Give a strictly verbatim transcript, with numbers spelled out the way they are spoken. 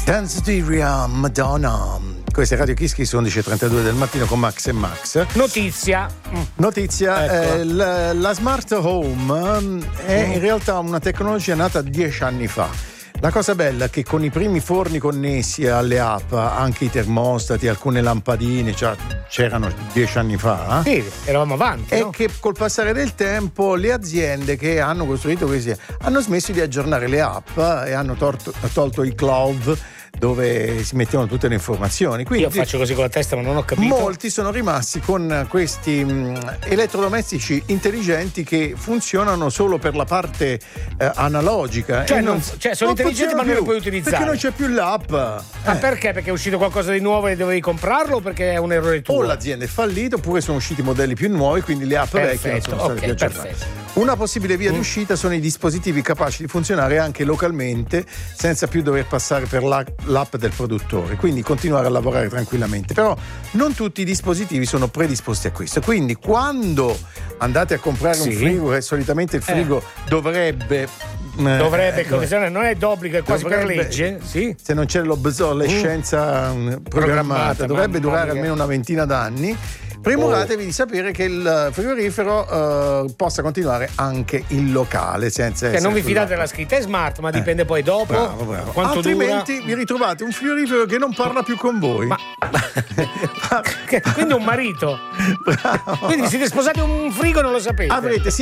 Danceteria Madonna. Questa è Radio Kiss Kiss, undici e trentadue del mattino con Max e Max. Notizia. Notizia, Ecco. eh, la, la smart home è in realtà una tecnologia nata dieci anni fa. La cosa bella è che con i primi forni connessi alle app, anche i termostati, alcune lampadine, cioè, c'erano dieci anni fa. Sì, eravamo avanti. E no? che col passare del tempo le aziende che hanno costruito questi hanno smesso di aggiornare le app e hanno torto, tolto i cloud dove si mettevano tutte le informazioni. Quindi io faccio così con la testa, ma non ho capito. molti sono rimasti con questi mh, elettrodomestici intelligenti che funzionano solo per la parte eh, analogica. Cioè, e non- cioè, sono non intelligenti, ma non funzionano li puoi più, utilizzare. perché non c'è più l'app. Ma Eh. perché? Perché è uscito qualcosa di nuovo e dovevi comprarlo o perché è un errore tuo? O l'azienda è fallita oppure sono usciti modelli più nuovi, quindi le app vecchie non Perfetto, sono state ok, più aggiornate. perfetto. Una possibile via di uscita sono i dispositivi capaci di funzionare anche localmente senza più dover passare per la- l'app del produttore, quindi continuare a lavorare tranquillamente. Però non tutti i dispositivi sono predisposti a questo, quindi quando andate a comprare Sì. un frigo, e solitamente il frigo dovrebbe Dovrebbe, eh, come non è d'obbligo, è quasi per dovrebbe- legge. Sì. se non c'è l'obsolescenza mm, programmata, Programmata, dovrebbe mamma durare mia. almeno una ventina d'anni. Premuratevi di sapere che il frigorifero eh, possa continuare anche in locale senza Cioè, essere non vi sull'app. fidate della scritta, è smart, ma dipende poi dopo Bravo, bravo. quanto Altrimenti dura. vi ritrovate un frigorifero che non parla più con voi. Ma Che- quindi un marito. Bravo. Quindi vi siete sposati un frigo e non lo sapete. Avrete